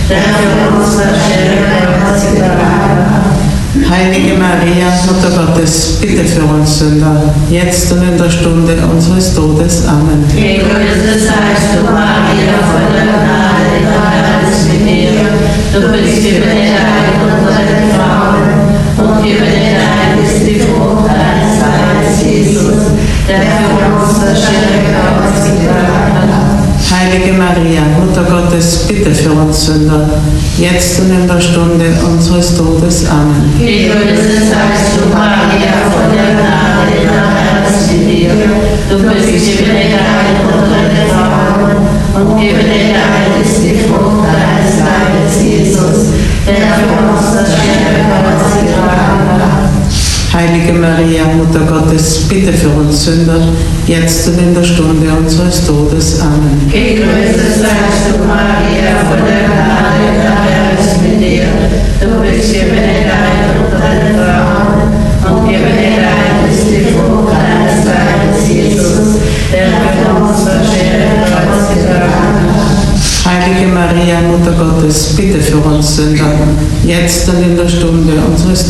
der für uns Heilige Maria, Mutter Gottes, bitte für uns Sünder, jetzt und in der Stunde unseres Todes. Amen. Gegrüßet seist du, Maria, voll der Gnade, der Herr ist mit dir. Du bist gebenedeit unter den Frauen, und gebenedeit ist die Frucht deines Leibes, Jesus, der für uns das Kreuz getragen hat. Heilige Maria, Mutter Gottes, bitte für uns Sünder, jetzt und in der Stunde unseres Todes. Amen. Gegrüßet seist du, Maria, voll der Gnade, der Herr ist mit dir. Du bist gebenedeit unter den Frauen, und gebenedeit ist die Frucht deines Leibes, Jesus, der für uns das Kreuz getragen hat. Heilige Maria, Mutter Gottes, bitte für uns Sünder, jetzt und in der Stunde unseres Todes. Amen. Gegrüßet seist du, Maria, voll der Gnade, der Herr ist mit dir. Du bist gebenedeit unter den Frauen, und gebenedeit ist die Frucht deines Leibes, Jesus, der für uns das Kreuz getragen hat. Heilige Maria, Mutter Gottes, bitte für uns Sünder, jetzt und in der Stunde unseres